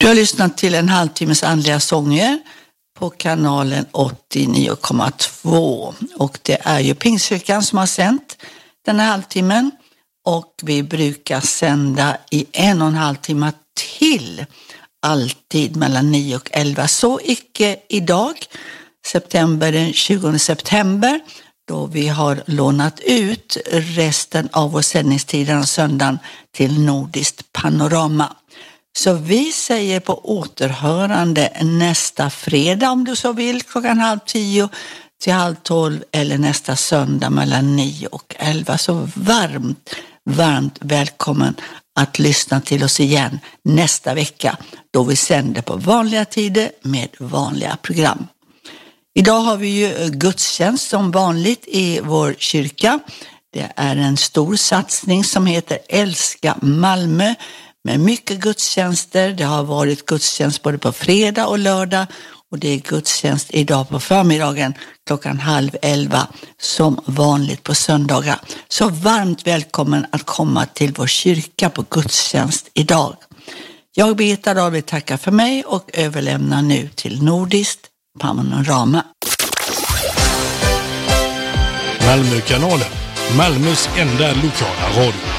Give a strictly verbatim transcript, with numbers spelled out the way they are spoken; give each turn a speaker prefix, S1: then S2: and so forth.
S1: Du har lyssnat till en halvtimmes andliga sånger på kanalen åttionio komma två. Och det är ju Pingstkyrkan som har sänt den här halvtimmen. Och vi brukar sända i en och en halv timme till. Alltid mellan nio och elva. Så icke idag, september, den tjugonde september. Då vi har lånat ut resten av vår sändningstid den söndagen till Nordiskt panorama. Så vi säger på återhörande nästa fredag om du så vill, klockan halv tio till halv tolv eller nästa söndag mellan nio och elva. Så varmt, varmt välkommen att lyssna till oss igen nästa vecka då vi sänder på vanliga tider med vanliga program. Idag har vi ju gudstjänst som vanligt i vår kyrka. Det är en stor satsning som heter Älska Malmö med mycket gudstjänster. Det har varit gudstjänst både på fredag och lördag och det är gudstjänst idag på förmiddagen klockan halv elva som vanligt på söndagar. Så varmt välkommen att komma till vår kyrka på gudstjänst idag. Jag Birgitta Dahl vill tacka för mig och överlämnar nu till Nordiskt panorama.
S2: Malmökanalen, Malmös enda lokala radio.